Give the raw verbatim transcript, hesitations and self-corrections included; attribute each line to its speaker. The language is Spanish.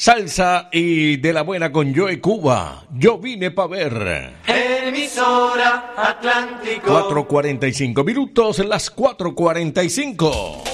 Speaker 1: salsa y de la buena con Joe Cuba. Yo vine pa' ver.
Speaker 2: Emisora Atlántico.
Speaker 1: cuatro cuarenta y cinco minutos, las cuatro cuarenta y cinco.